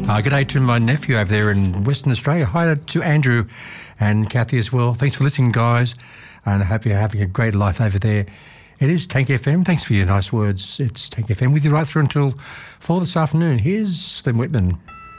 Good day to my nephew over there in Western Australia. Hi to Andrew and Kathy as well. Thanks for listening, guys, and I hope you're having a great life over there. It is Tank FM. Thanks for your nice words. It's Tank FM with you right through until 4 this afternoon. Here's Slim Whitman.